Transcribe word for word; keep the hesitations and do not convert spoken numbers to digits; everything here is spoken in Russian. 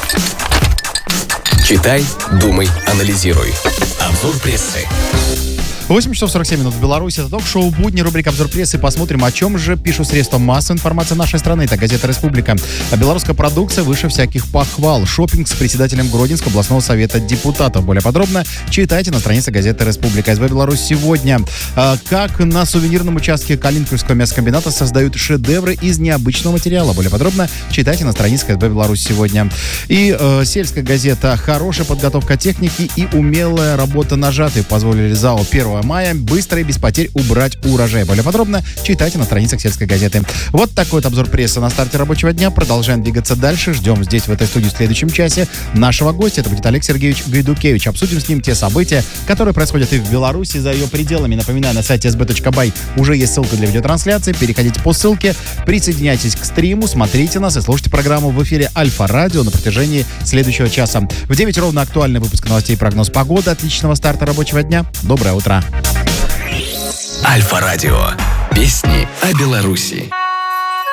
Читай, думай, анализируй. Обзор прессы. восемь часов сорок семь минут в Беларуси. Это ток-шоу «Будни», рубрика «Обзор прессы». Посмотрим, о чем же пишут средства массовой информации нашей страны. Это газета «Республика». Белорусская продукция выше всяких похвал. Шопинг с председателем Гродненского областного совета депутатов. Более подробно читайте на странице газеты «Республика». СБ «Беларусь» сегодня. Как на сувенирном участке Калинковского мясокомбината создают шедевры из необычного материала. Более подробно читайте на странице СБ «Беларусь» сегодня. И э, сельская газета. Хорошая подготовка техники и умелая работа нажатой позволили ЗАО первого мая быстро и без потерь убрать урожай. Более подробно читайте на страницах сельской газеты. Вот такой вот обзор прессы на старте рабочего дня. Продолжаем двигаться дальше. Ждем здесь, в этой студии, в следующем часе нашего гостя. Это будет Олег Сергеевич Гайдукевич. Обсудим с ним те события, которые происходят и в Беларуси, за ее пределами. Напоминаю, на сайте эс бэ точка бай уже есть ссылка для видеотрансляции. Переходите по ссылке, присоединяйтесь к стриму, смотрите нас и слушайте программу в эфире Альфа-радио на протяжении следующего часа. В девять ровно актуальный выпуск новостей и прогноз погоды. Отличного старта рабочего дня. Доброе утро. Альфа-радио. Песни о Беларуси.